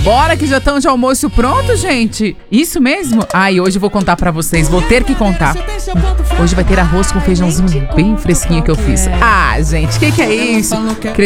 Bora que já estão de almoço pronto, gente. Isso mesmo? Ai, hoje eu vou contar pra vocês. Vou ter que contar. Hoje vai ter arroz com feijãozinho bem fresquinho que eu fiz. Ah, gente, que é isso?